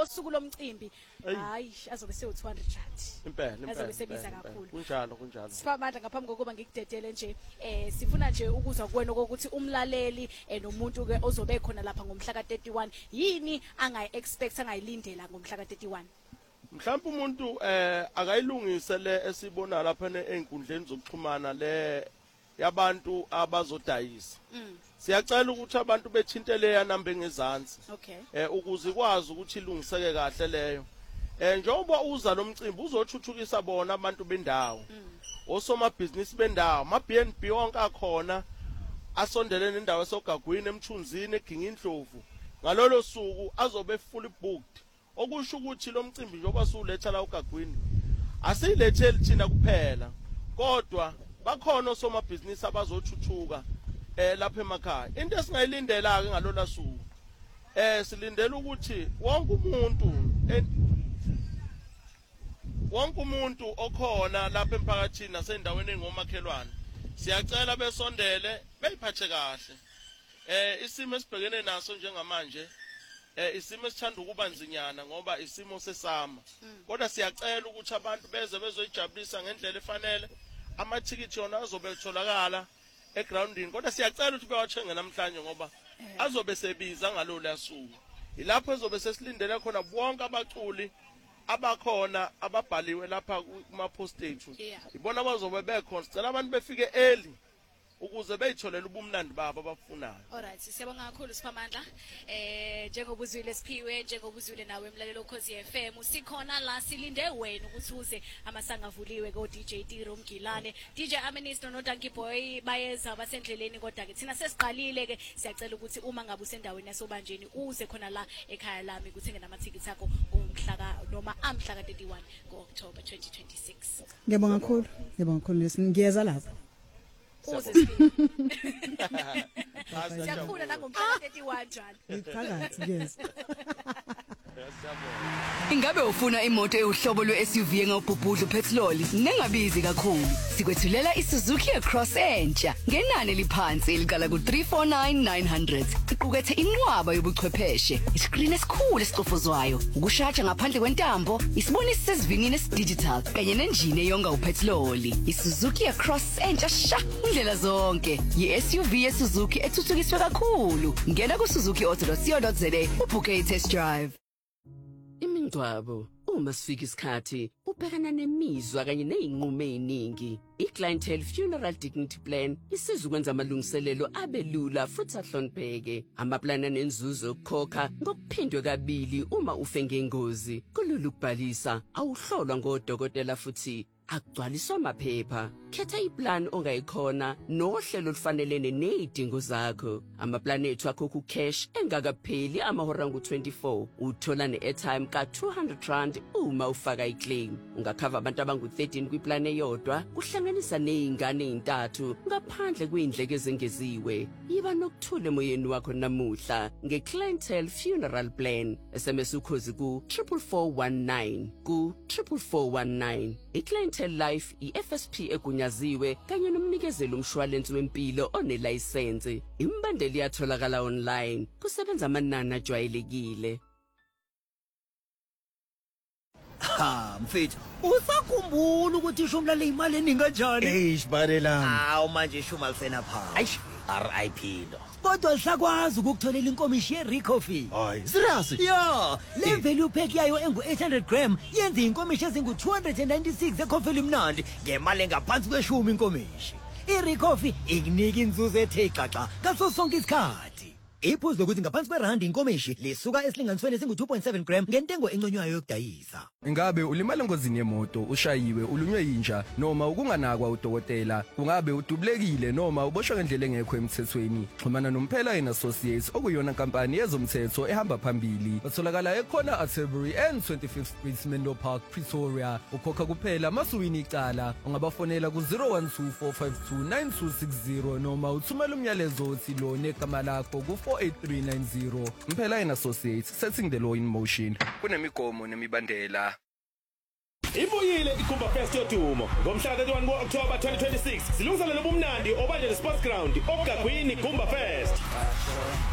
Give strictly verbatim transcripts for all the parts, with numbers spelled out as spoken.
ngosuku lomcimbi hayi azobe sewu two hundred rand impela impela azobe sebiza kakhulu kunjalo kunjalo Siphamandla ngaphambi kokuba ngikudedele nje eh sifuna nje ukuzwa kuwena ukuthi umlaleli nomuntu ke ozobe khona lapha ngomhla ka thirty-one yini angayi expect angayilindela ngomhla ka thirty-one mhlawumbe umuntu eh akayilungise le esibona lapha einkundleni zokuxhumana le yabantu abazodayisa siyacela ukuthi abantu bethintele yanambe ngezansi okay eh ukuze ikwazi ukuthi ilungiseke kahle leyo eh njengoba uza lomcimbi uzothuthukisa bona abantu bendawo osoma business bendawo ma B and B wonke akhona asondelene nendawo esogagwini emthunzini egingindlovu ngalolo suku azobe fully booked okusho ukuthi lo mcimbi njengoba suletha la ugagwini asiyiletheli thina kuphela kodwa bakhona osoma business abazothuthuka eh lapha emakhaya into esingayilindela ke ngalola suku eh silindele ukuthi wonke umuntu wonke umuntu okhona lapha emphakathini nasendaweni engomakhelwane siyacela besondele beyiphathe kahle eh isimo esibhekene naso njengamanje eh isimo esithanda ukuba nzinyana ngoba isimo sesama kodwa siyacela ukuthi abantu beze bezoyijabulisa ngendlela efanele amathikithi yona azobe etholakala egroundini kodwa siyacela ukuthi bewathenge namhlanje ngoba azobe sebiza ngalo lasuku ilapho ezobe sesilindele khona bonke abaculi abakhona ababhaliwe lapha kuma postage ibona abazobe bekhona sicela abantu befike early ukuze beyitholele ubumnandi babo abafunayo. Alright, siyabonga kakhulu Siphamandla. Eh njengoba uzwile Siphiwe, njengoba uzwile nawe emlalelo Ukhozi F M, sikhona la silinde wena ukuthi uze amasanga avuliwe ko D J Tiro Mgilane, D J Aministro no Danky Boy bayeza basendleleni kodwa ke thina sesiqalile ke siyacela ukuthi uma ngabe usendaweni yasobanjeni uze khona la ekhaya lami kuthenge namathikithi akho ngomhla noma amhla ka thirty-one ngo October twenty twenty-six. Ngiyabonga kakhulu, ngiyabonga kakhulu ngiyeza lapha. Uze Siphiwe. Siyafuna nangomhla thirty-one njalo. Iphakathi yes. Ingabe ufuna imoto euhlobo lwe-S U V engawubhubhudlu petrol nengabizi kakhulu? Sikwethulela iSuzuki Cross entsha ngenani eliphansi elikala ku three four nine nine hundred. Iqukethe inqwaba yobuchwepheshe, iskrini esikhulu esicofozwayo, ukushaja ngaphandle kwentambo, isibonisi sesivinini esidigital kanye nenjini eyonga upetrol. iSuzuki Cross entsha sha indlela zonke. Yi-S U V yeSuzuki ethuthukiswe kakhulu. Ngena ku suzuki auto dot co dot za ubhukhe i-test drive. Imingcwabo uma sifika isikhathi ubhekana nemizwa kanye nezinqumo eziningi. iClientele Funeral Dignity Plan isiza ukwenza amalungiselelo abelula futhi ahlonipheke. Amaplani anenzuzo yokukhokha ngokuphindwe kabili uma ufe ngengozi. Kulula ukubhalisa, awuhlolwa ngodokotela futhi akugcwaliswa amaphepha. Khetha iplan ongayikhona nohlelo olufanelene nezidingo zakho. Amaplani ethu akho ku cash engakapheli amahora ngu twenty-four. Uthola ne-airtime ka two hundred rand uma ufaka iclaim. Ungakhava abantu abangu thirteen kwiplan eyodwa, kuhlanganisa nezingane ezintathu ngaphandle kwezindleko ezengeziwe. Yiba nokuthula emoyeni wakho namuhla ngeClientele Funeral Plan. S M S ukhozi ku four four one nine ku four four one nine. iClientele Life i-F S P egunyaziwe kanye nomnikezelo umshwalensi wempilo onelicense. Imbandeli yatholakala online, kusebenza amanani ajwayelekile. Ha, mfethu, usakhumbula ukuthi ishumi le imali eningi kanjani? Eish barelami. Hawu manje ishumi alisena phansi. Aish, R I P lo. Kodwa sakwazi ukukutholela inkomishi ye-Rico Fee. Hayi, serious? Yeah, le value pack yayo engu eight hundred gram yenza inkomishi ezingu two hundred ninety-six ekhofela imnandi ngemali engaphansi kweshumi inkomishi. I-Rico Fee ikunika inzuzo ethe xaxa ngaso sonke isikhathi. Iphuzu lokuthi ngaphansi kwerandi inkomishi lisuka esilinganisweni esingu two point seven gram ngentengo enconywayo yokudayisa. Ingabe ulimala engozini yemoto, ushayiwe, ulunywe yinja noma ukunganakwa udokotela, ungabe udubulekile noma uboshwe ngendlela engekho emthethweni? Xhumana noMphela and Associates okuyona inkampani yezomthetho ehamba phambili. Batholakala ekhona Atterbury and twenty-fifth Street Menlo Park, Pretoria. Ukhokha kuphela masuwini icala. Ungabafonela ku zero one two four five two nine two six zero noma uthumela umyalezo othi lo negama lakho ku four eight three nine zero. Mphela and Associates, setting the law in motion. Kunemigomo nemibandela. Ibuyile iGumba Fest yodumo ngomhla thirty-one October twenty twenty-six. Silungiselele ubumnandi obanje le sports ground ogagwini Gumba Fest.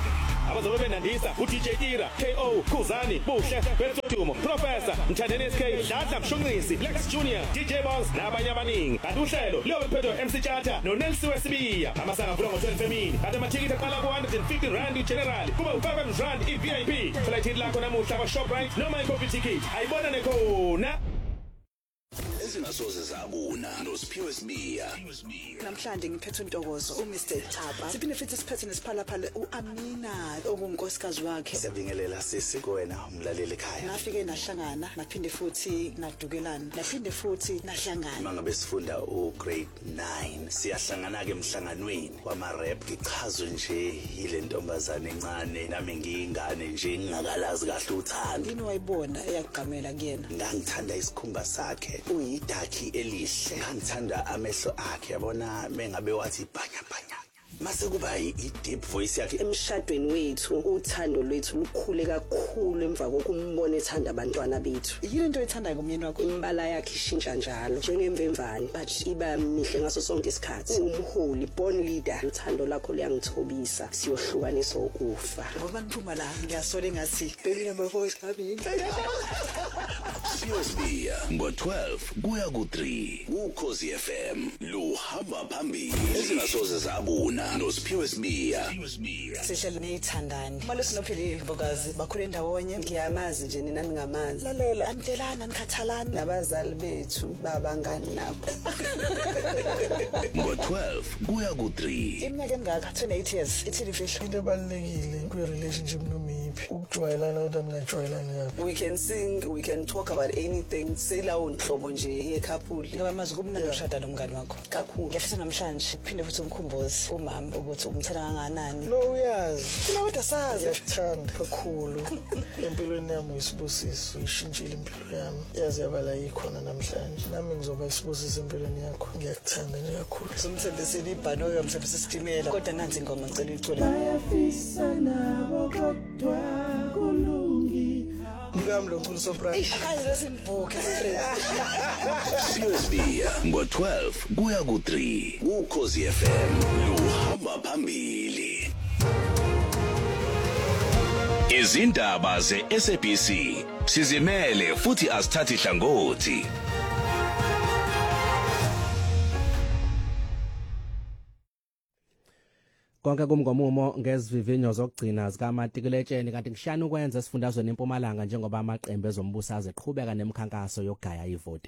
abazobe benandisa u D J Tira, K O, Khuzani, Buhle, Betsodumo, Professor, Mthandeni S K, Dladla Mshunqisi, Lex Junior, D J Boss nabanye abaningi. Kanti uhlelo liyobe liphethwe M C Tjatha noNelsi Wesibiya. Amasanga avulwa ngo-twelve emini. Kanti amathikiti aqala ku one hundred fifty rand i-general, kuba u-five hundred rand i-V I P. Thola ithikithi lakho namuhla kwa-Shoprite noma i-Coffee Ticket. Ayibona nekhona. Ezingasoze zabuna noSiphiwe Sibiya. Namhlanje ngiphethe untokozo uMister Thaba. Siphinde futhi siphethe nesiphalaphala uAmina okunkosikazi wakhe. Siyabingelela sisiko wena umlaleli ekhaya. Nafike nahlangana, naphinde futhi nadukelana, naphinde futhi nahlangana. Mangabe sifunda ugrade nine. Siyahlangana ke emhlanganweni wama-rap ngichazwe nje yile ntombazane encane nami ngiyingane nje ngingakalazi kahle uthando. Yini wayibona eyaqgamela kuyena? Ngangithanda isikhumba sakhe. Uyidakhi elihle. Ngangithanda amehlo akhe yabona mengabe wathi bhanya bhanya. Mase kuba i-deep voice yakhe. Emshadweni wethu uthando lwethu lukhule kakhulu emva kokumbona ethanda abantwana bethu. Yini into ethandayo ngomyeni wakho? Imbala yakhe ishintsha njalo njengemvemvane but iba mihle ngaso sonke isikhathi. Umholi, born leader. Uthando lakho luyangithobisa. Siyohlukanisa ukufa. Ngoba niphuma la ngiyasola engathi baby number four is coming. Siphiwe Sibiya ngo-twelve kuya ku-three uKhosi F M luhamba phambili. Ezingasoze zabuna noSiphiwe Sibiya. Sihlele neyithandani. Manje sinophile imbokazi bakhule ndawonye. Ngiyamazi nje nina ningamazi. Lalela antelana nikhathalana nabazali bethu babangani nabo. ngo-twelve kuya ku-three. Iminyaka engaka twenty-eight years. Ithini fihle into ebalekile kwi-relationship nomiphi. Ukujwayelana kodwa ningajwayelani yaphi. We can sing, we can talk about anything. Selawo nhlobo nje yekhapuli. Ngoba mazi kumnandi ukushada nomngani wakho. Kakhulu. Ngiyafisa namhlanje phinde futhi umkhumbuze umama ukuthi umthela kangakanani. Lo uyazi. Thina kodwa sazi. Ngiyafithanda kakhulu. Empilweni yami isibusiso ishintshile impilo yami. Yazi yabala ikhona namhlanje. Nami ngizoba isibusiso empilweni yakho. Ngiyakuthanda nje kakhulu. Somthembiseni ibhano uyamthembisa isitimela. Kodwa nansi ingoma ngicela icule. Bayafisa nabo kodwa kulungi. Ngikamlo nkulu surprise. Hayi lesimvuke. Siphiwe Sibiya ngo-twelve kuya ku-three uKhosi F M luhamba phambili. Izindaba ze-S A B C sizimele futhi asithathi hlangothi. Konke kumgomumo ngezivivinyo zokugcina zikamatikuletsheni kanti kushana ukwenza esifundazweni eMpumalanga njengoba amaqembu ezombusazwe eqhubeka nemikhankaso yokugaya ivoti.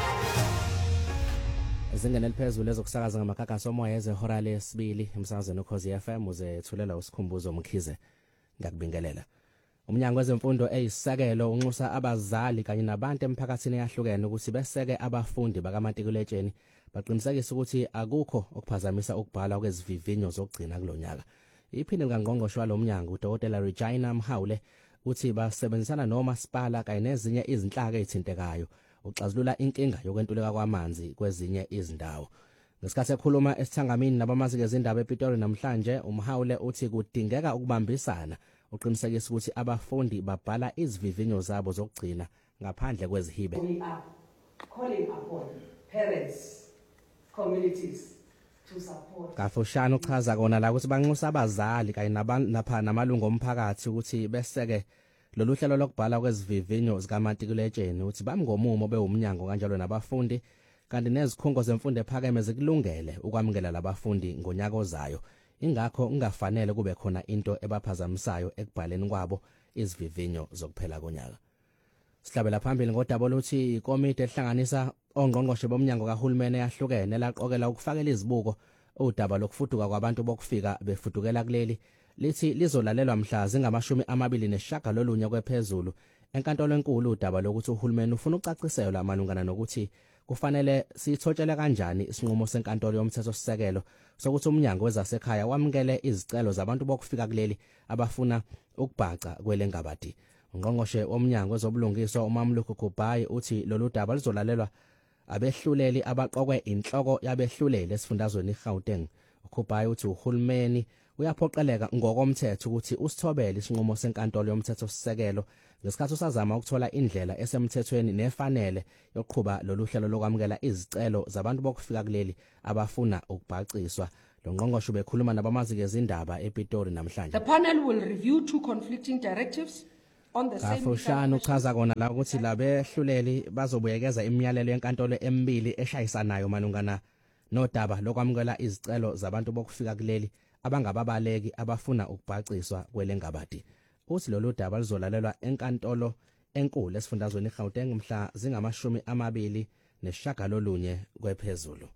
Ezingene liphezulu ezokusakaza ngamakhankasa omoya ezehora lesibili emsakazweni uKhosi F M uzethulela usikhumbuzo Mkhize ngakubingelela. Umnyango wezemfundo eyisakelo unxusa abazali kanye nabantu emphakathini eyahlukene ukuthi beseke abafundi bakamatikuletsheni baqinisekisa ukuthi akukho okuphazamisa ukubhala kwezivivinyo zokugcina kulonyaka. Iphinde ngangqongqosho walomnyango uDokotela Regina Mhaule uthi basebenzisana nomasipala kanye nezinye izinhlaka ezithintekayo uxazulula inkinga yokwentuleka kwamanzi kwezinye izindawo. Ngesikhathi ekhuluma esithangamini nabamazi ngezindaba ePitori namhlanje uMhaule uthi kudingeka ukubambisana uqinisekisa ukuthi abafundi babhala izivivinyo zabo zokugcina ngaphandle kwezihibe. We are calling upon parents, communities to support. Kafushana uchaza kona la ukuthi banxusa abazali kanye napha namalungu omphakathi ukuthi beseke lolu hlelo lokubhala kwezivivinyo zikamatikuletsheni uthi bamngomumo bewumnyango kanjalo nabafundi kanti nezikhungo zemfundo ephakeme zikulungele ukwamukela labafundi ngonyaka ozayo. Ingakho ungafanele kube khona into ebaphazamisayo ekubhaleni kwabo izivivinyo zokuphela konyaka. Sihlabela phambili ngodaba lokuthi ikomiti ehlanganisa ongqongqoshe bomnyango kahulumeni yahlukene laqokela ukufakela izibuko udaba lokufuduka kwabantu bokufika befudukela kuleli lithi lizolalelwa mhla zingamashumi amabili nesishagalolunye kwephezulu enkantolo enkulu udaba lokuthi uhulumeni ufuna ucaciselwa amalungana nokuthi kufanele sithotshele kanjani isinqumo senkantolo yomthetho sisekelo sokuthi umnyango wezasekhaya wamukele izicelo zabantu bokufika kuleli abafuna ukubhaca kwelengabadi. Ungqongqoshe womnyango wezobulungiswa uMamluku Kubayi uthi lolu daba lizolalelwa abehluleli abaqokwe inhloko yabehluleli esifundazweni iGauteng. uKubayi uthi uhulumeni uyaphoqeleka ngokomthetho ukuthi usithobele isinqumo senkantolo yomthetho sisekelo ngesikhathi usazama ukuthola indlela esemthethweni nefanele yokuqhuba lolu hlelo lokwamukela izicelo zabantu bokufika kuleli abafuna ukubhaciswa. lo ngqongqoshe bekhuluma nabamazi ngezindaba ePitori namhlanje. The panel will review two conflicting directives on the same Kafushane uchaza kona la ukuthi labehluleli bazobuyekeza imiyalelo yenkantolo emibili eshayisanayo manungana nodaba lokwamukela izicelo zabantu bokufika kuleli abangababaleki abafuna ukubhaciswa kwelengabadi. Uthi lolu daba lizolalelwa enkantolo enkulu esifundazweni eGauteng mhla zingamashumi amabili neshagalolunye kwephezulu.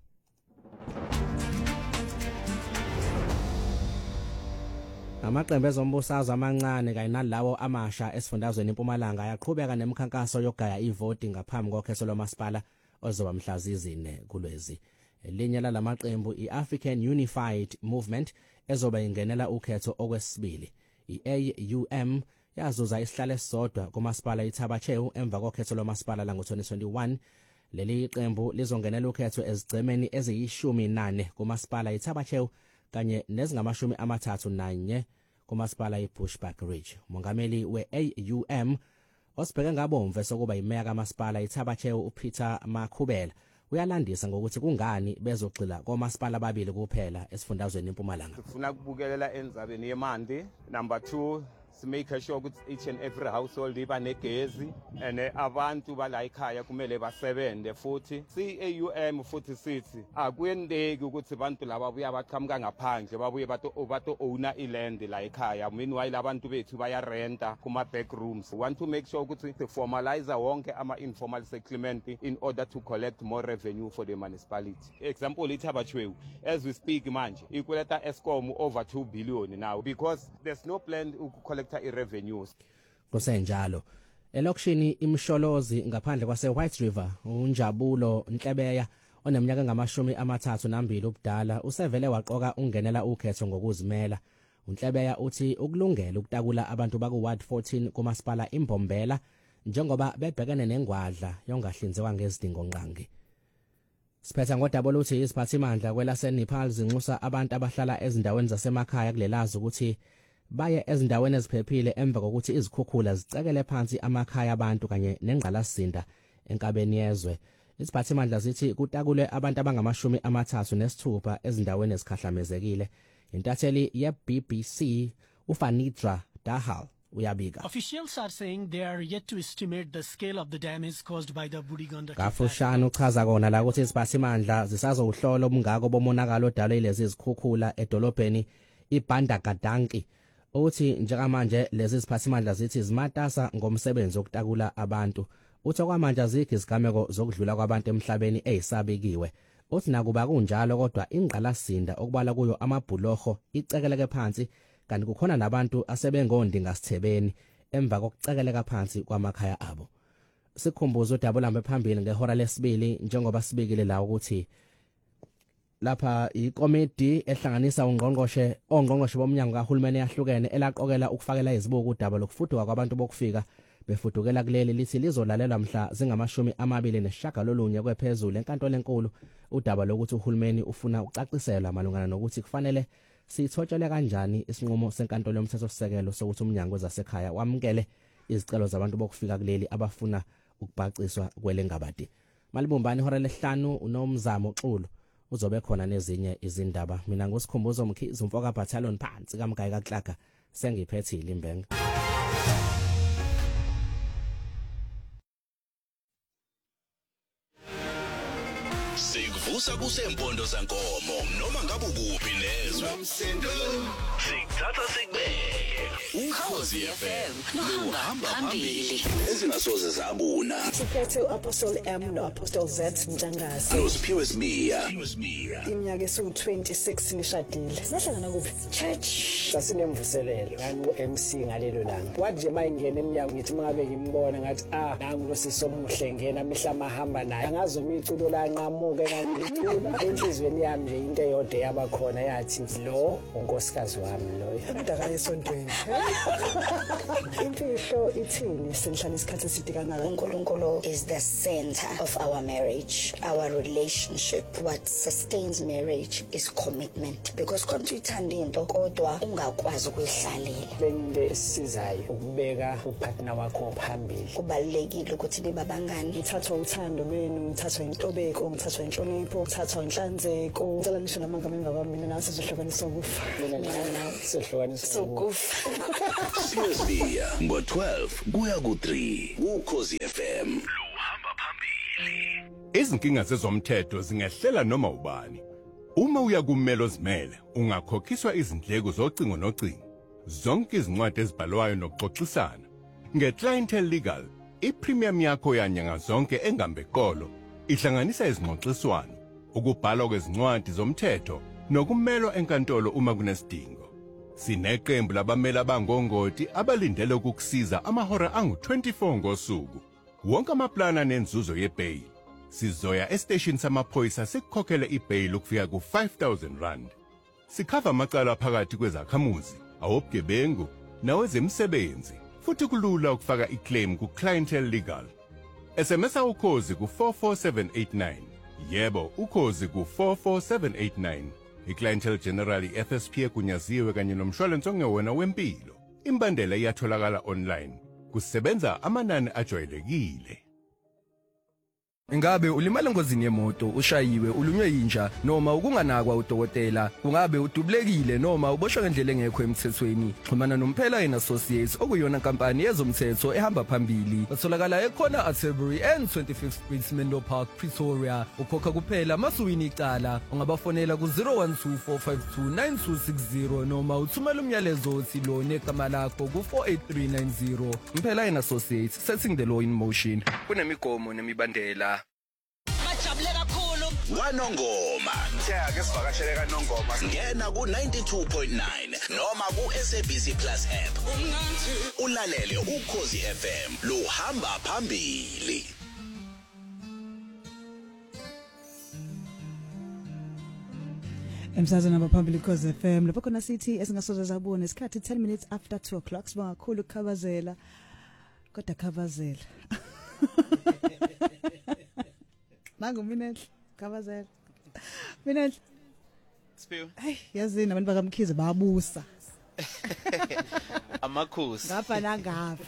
Amaqembu ezombusazwe amancane kanye nalawo amasha esifundazweni eMpumalanga ayaqhubeka nemikhankaso yogaya ivoti ngaphambi kokhetho lomasipala ozoba mhla zine kulwezi. Elinye lalamaqembu iAfrican Unified Movement ezoba ingenela ukhetho okwesibili. I-A U M yazuza isihlalo esisodwa kumasipala iThabachew emva kokhetho lomasipala la ngo-twenty twenty-one. Leli qembu lizongenela ukhetho ezigcemeni eziyishumi nane kumasipala iThabachew kanye nezingamashumi amathathu nanye kumasipala iBushbuck Ridge. Mongameli we-A U M osibheke ngabomvu sokuba imeya kamasipala iThabachew uPeter Makhubela uyalandisa ngokuthi kungani bezogxila komasipala ababili kuphela esifundazweni eMpumalanga. Sifuna ukubukelela endzabeni yemanti. Number two, make sure ukuthi each and every household iba negezi ene abantu bala ekhaya kumele basebenzele futhi C A U M futhi sithi akuyendeki ukuthi abantu laba buya baqhamuka ngaphandle babuye bato bato owner iland la ekhaya. Meanwhile abantu bethu baya renta kuma back rooms. We want to make sure ukuthi to formalize wonke ama informal settlement in order to collect more revenue for the municipality. Example iThabachew, as we speak manje ikuleta Eskom over two billion now because there's no plan to collect i-revenues. Kusenjalo elokishini imsholozi ngaphandle kwase White River uNjabulo Nhlebeya oneminyaka ngamashumi amathathu nambili ubudala usevele waqoka ungenela ukhetho ngokuzimela. uNhlebeya uthi ukulungela ukutakula abantu baku Ward fourteen kumasipala iMbombela njengoba bebhekene nengwadla yongahlinzekwa ngezidingo nqangi. Siphetha ngodaba oluthi isiphathimandla kwelaseNepal zinxusa abantu abahlala ezindaweni zasemakhaya kulelazi ukuthi baye ezindaweni eziphephile emva kokuthi izikhukhula zicekele phansi amakhaya abantu kanye nengqalasizinda enkabeni yezwe. Isiphathimandla sithi kutakulwe abantu abangamashumi amathathu nesithupha ezindaweni ezikhahlamezekile. Intatheli ye-B B C uFanidra Dahal uyabika. Officials are saying they are yet to estimate the scale of the damage caused by the Budiganda. Kafushane uchaza kona la ukuthi isiphathimandla zisazohlola obungako bomonakalo odalwe lezi izikhukhula edolobheni iBandagadanki. Uthi njengamanje lezi ziphathimandla zithi zimatasa ngomsebenzi wokutakula abantu. Uthi okwamanje azikho izigameko zokudlula kwabantu emhlabeni ezisabikiwe. Uthi nakuba kunjalo kodwa ingqalasizinda okubala kuyo amabhuloho icekeleke phansi kanti kukhona nabantu asebengondinga sithebeni emva kokucekeleka phansi kwamakhaya abo. Sikhumbuzo udaba lambe phambili ngehora lesibili njengoba sibikile la ukuthi lapha ikomiti ehlanganisa ungqongqoshe ongqongqoshe bomnyango kahulumeni yahlukene elaqokela ukufakela izibuko udaba lokufuduka kwabantu bokufika befudukela kuleli lithi lizolalelwa mhla zingamashumi amabili neshagalolunye kwephezulu enkantolo enkulu udaba lokuthi uhulumeni ufuna ucaciselwa malungana nokuthi kufanele sithotshele kanjani isinqumo senkantolo yomthethosisekelo sokuthi umnyango wezasekhaya wamukele izicelo zabantu bokufika kuleli abafuna ukubhaciswa kwelengabadi. Malibumbani ihora lesihlanu unomzamo uxulu uzobe khona nezinye izindaba. Mina ngosikhumbuzo Mkhize umfoka battalion phansi kaMgayi kaXaga sengiphethile imbenga. Sikuvusa kusempondo sankomo noma ngabe ukuphi nezwe. Sikuthatha sikubeke. Ukhozi F M luhamba phambili. Ezingasoze zabuna. Siphethe uApostle M noApostle Z Mtshangasi. Nosiphiwe Smiya. Iminyaka esu twenty-six nishadile. Sahlangana kuphi? Church. Sasinemvuselelo ngani U M C ngalelo langa. Wathi nje mayingena eminyango ngithi mangabe ngimbona ngathi ah nangu lo sisomuhle ngena mihla mahamba naye. Angazo imiculo la nqamuke ngicula enhlizweni yami nje into eyodwa yabakhona yathi lo unkosikazi wami loyo. Umdaka esontweni. Imfihlo ithini senihlala isikhathi eside kangaka? uNkulunkulu is the center of our marriage, our relationship. What sustains marriage is commitment, because konke uthanda into kodwa ungakwazi ukuyihlalela. Benginde esisizayo ukubeka upartner wakho phambili. Kubalekile ukuthi nibe abangani. Ngithathwa uthando lwenu, ngithathwa intobeko, ngithathwa inhlonipho, ngithathwa inhlanzeko. Ngicela nisho namagama engakami mina nawe sizohlukanisa ukufa. Mina nawe sizohlukanisa ukufa. Siya ngo twelve kuya ku three uKhosi F M. Izinkinga zezomthetho zingehlela noma ubani. Uma uya kummelo zimele, ungakhokhiswa izindleko zocingo nocingo. Zonke izincwadi ezibhalwayo nokuxoxisana. Nge-Clientele Legal, i-premium yakho yanyanga zonke engambekolo ihlanganisa izingxoxiswano, ukubhalwa kwezincwadi zomthetho nokumelwa enkantolo uma kunesidingo. Sineqembu labameli abangongoti abalindele ukukusiza amahora angu twenty-four ngosuku. Wonke amaplana nenzuzo yebail. Sizoya estation samaphoyisa sikukhokhele ibail ukufika ku five thousand rand. Sikhava amacala phakathi kwezakhamuzi, awobugebengu nawezemisebenzi. Futhi kulula ukufaka iclaim ku Clientele Legal. S M S ukhozi ku four four seven eight nine. Yebo, ukhozi ku four four seven eight nine. I-Clientele General i-F S P egunyaziwe kanye nomshwalense ongewona wempilo. Imbandela iyatholakala online. Kusebenza amanani ajwayelekile. Ingabe ulimala engozini yemoto, ushayiwe, ulunywe yinja noma ukunganakwa udokotela, ungabe udubulekile noma uboshwe ngendlela engekho emthethweni? Xhumana noMphela and Associates okuyona inkampani yezomthetho ehamba phambili. Batholakala ekhona Atterbury and twenty-fifth Street Menlo Park, Pretoria. Ukhokha kuphela masuwini icala. Ungabafonela ku zero one two four five two nine two six zero noma uthumela umyalezo othi lo negama lakho ku four eight three nine zero. Mphela and Associates, setting the law in motion. Kunemigomo nemibandela. Wanongoma Thaka sivakashele kaNongoma ngena ku ninety-two point nine noma ku S A B C Plus app ulalele uKhosi F M luhamba phambili. Emsazweni abaphambili Khosi F M lapho khona sithi esingasoze zabona isikhathi ten minutes after two o'clock siba kakhulu ukukhavazela kodwa khavazela Nangu minenhle khavazela minenhle Sipiwe hey yazini abantu bakamkhize babusa amakhosi ngapha nangapha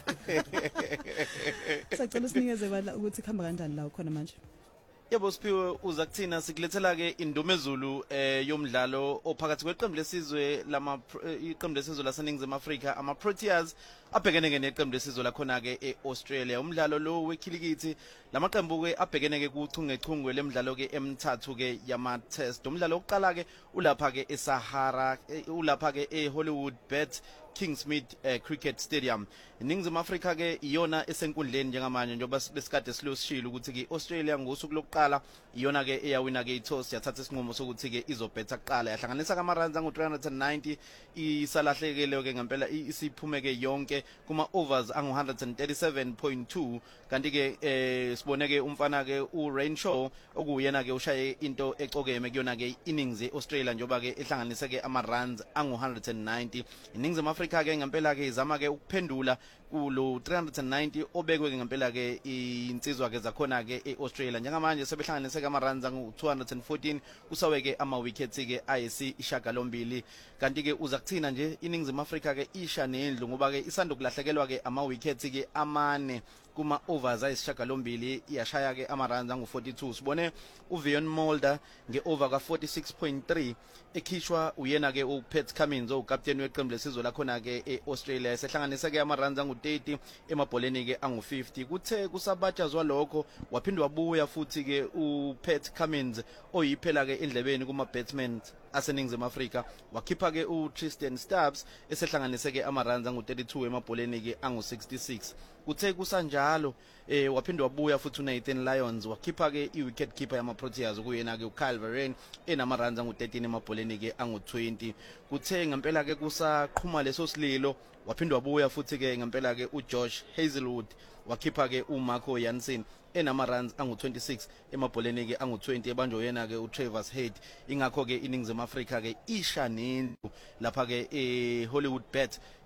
Sacela sinikeze bala ukuthi khamba kanjani la ukhona manje Yebo Sipiwe uza kuthina sikulethela ke indumezulu eh yomdlalo ophakathi kweqembu lesizwe lama iqembu lesizwe laseNingizimu Afrika ama Proteas abhekene ke neqembu lesizwe lakhona ke eAustralia. Umdlalo lo wekhilikithi lamaqembu ke abhekene ke kuchungechungwe lemidlalo ke emithathu ke yama test. Umdlalo oqala ke ulapha ke eSahara ulapha ke eHollywood Bet Kingsmead eh, Cricket Stadium. Iningizimu Afrika ke iyona esenkundleni njengamanje njengoba besikade silosishila ukuthi ke Australia ngosuku lokuqala iyona ke eyawina ke iToss yathatha isinqumo sokuthi ke izobetha kuqala yahlanganisa ka runs angu three hundred ninety isalahlekele ke ngempela isiphume ke yonke kuma overs angu one thirty-seven point two kanti ke eh sibone ke umfana ke uRainshaw okuyena ke ushaye into ecokeme kuyona ke innings eAustralia njengoba ke ehlanganise ke ama runs angu one ninety. Iningizimu Afrika ke ngempela ke izama ke ukuphendula kulo three hundred ninety obekwe ke ngempela ke insizwa ke zakhona ke eAustralia njengamanje sebehlanganise ama runs angu two fourteen kusawe ke ama wickets ke ayisi ishagalombili kanti ke uza kuthina nje iningizimu Afrika ke isha nendlu ngoba ke isando kulahlekelwa ke ama wickets ke amane kuma overs ayisishagalombili iyashaya ke ama runs angu forty-two. Sibone uVion Mulder nge over ka forty-six point three ekhishwa uyena ke uPat Cummins ocaptain weqembu lesizwe lakhona ke eAustralia esehlanganise ke ama runs angu thirty emabholeni ke angu fifty. Kuthe kusabatshazwa lokho waphindwa wabuya futhi ke uPat Cummins oyiphela ke endlebeni kuma batsmen aseNingizimu Afrika wakhipha ke uTristan Stubbs esehlanganise ke ama runs angu thirty-two emabholeni ke angu sixty-six. Kuthe kusanjalo eh waphindwa wabuya futhi uNathan Lyons wakhipha ke iwicket keeper yama Proteas kuyena ke uKyle Verreynne enama runs angu thirteen emabholeni ke angu twenty. Kuthe ngempela ke kusaqhuma leso sililo waphindwa wabuya futhi ke ngempela ke uJosh Hazelwood wakhipha ke uMarco Jansen enama runs angu twenty-six emabholeni ke angu twenty ebanjwe yena ke uTravis Head. Ingakho ke iningizimu Afrika ke isha nendlu lapha ke eHollywood Bet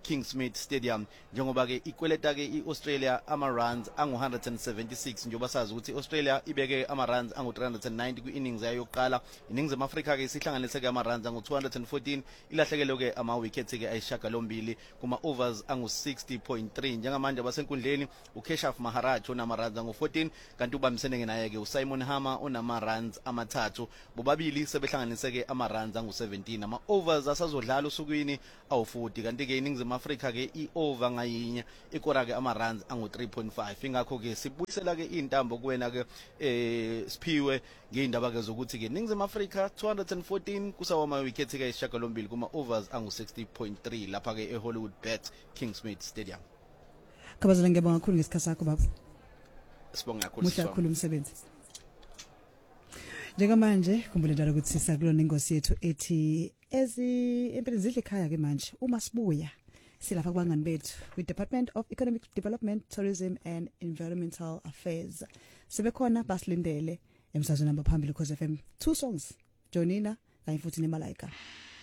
Kingsmead Stadium njengoba ke ikweleta ke iAustralia ama runs angu one hundred seventy-six njengoba sazi ukuthi iAustralia ibeke ama runs angu three hundred ninety kwi-innings yayo yokuqala. iningizimu Afrika ke isihlanganise ke ama runs angu two hundred fourteen ilahlekelo ke ama wickets ke ayishagalombili kuma overs angu sixty point three. Njengamanje abasenkundleni uKeshav Maharaj onama runs angu fourteen kanti ubambisene naye ke uSimon Hammer onama runs amathathu, bobabili sebehlanganise ke ama runs angu seventeen. Ama overs asazodlala usukwini awu forty kanti ke iningizimu Afrika ke i-over ngayinye ikora ke ama runs angu three point five. Ingakho ke sibuyisela ke intambo kuwena ke eh Siphiwe ngeindaba ke zokuthi ke iningizimu Afrika two hundred fourteen kusawama wickets ke isishagalombili kuma overs angu sixty point three lapha ke eHollywood Bet Kingsmead Stadium. Kabazela ngiyabonga kakhulu ngesikhathi sakho baba. Sibonga kakhulu. Muhle kakhulu umsebenzi. Njengamanje khumbule njalo ukuthi sisakulona ingosi yethu ethi ezi empilweni zidle ekhaya ke manje uma sibuya silapha kubangani bethu with Department of Economic Development, Tourism and Environmental Affairs. Sibekhona basilindele emsazweni namba phambili Khosi F M. Two songs, Jonina kanye futhi neMalaika.